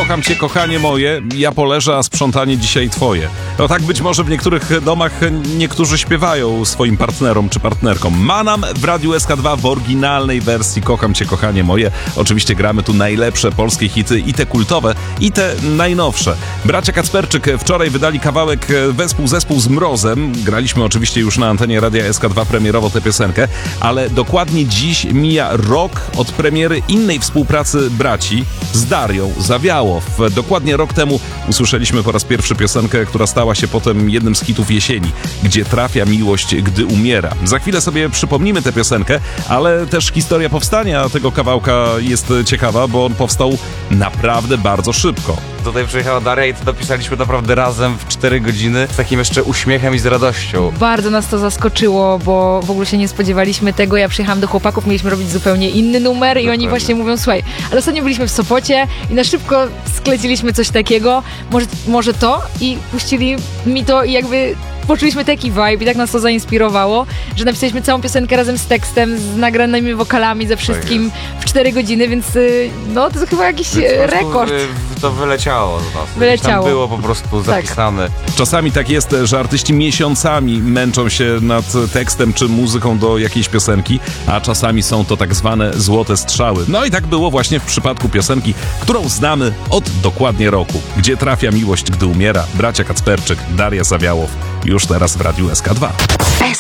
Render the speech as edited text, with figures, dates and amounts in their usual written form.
kocham cię, kochanie moje, ja poleżę, a sprzątanie dzisiaj twoje. No tak być może w niektórych domach niektórzy śpiewają swoim partnerom czy partnerkom. Manam w Radiu SK2 w oryginalnej wersji Kocham cię, kochanie moje. Oczywiście gramy tu najlepsze polskie hity, i te kultowe, i te najnowsze. Bracia Kacperczyk wczoraj wydali kawałek zespół z Mrozem. Graliśmy oczywiście już na antenie Radia SK2 premierowo tę piosenkę, ale dokładnie dziś mija rok od premiery innej współpracy braci z Darią Zawiałow. Dokładnie rok temu usłyszeliśmy po raz pierwszy piosenkę, która stała się potem jednym z hitów jesieni, Gdzie trafia miłość, gdy umiera. Za chwilę sobie przypomnimy tę piosenkę, ale też historia powstania tego kawałka jest ciekawa, bo on powstał naprawdę bardzo szybko. Tutaj przyjechała Daria i to dopisaliśmy naprawdę razem w 4 godziny z takim jeszcze uśmiechem i z radością. Bardzo nas to zaskoczyło, bo w ogóle się nie spodziewaliśmy tego. Ja przyjechałam do chłopaków, mieliśmy robić zupełnie inny numer i oni właśnie mówią, słuchaj, ale ostatnio byliśmy w Sopocie i na szybko skleciliśmy coś takiego, może to, i puścili mi to i jakby poczuliśmy taki vibe i tak nas to zainspirowało, że napisaliśmy całą piosenkę razem z tekstem, z nagranymi wokalami, ze wszystkim w 4 godziny, więc no to chyba jakiś rekord. To wyleciało z nas. Wyleciało. Tam było po prostu zapisane. Czasami tak jest, że artyści miesiącami męczą się nad tekstem czy muzyką do jakiejś piosenki, a czasami są to tak zwane złote strzały. No i tak było właśnie w przypadku piosenki, którą znamy od dokładnie roku. Gdzie trafia miłość, gdy umiera. Bracia Kacperczyk, Daria Zawiałow. Już teraz w Radiu SK2.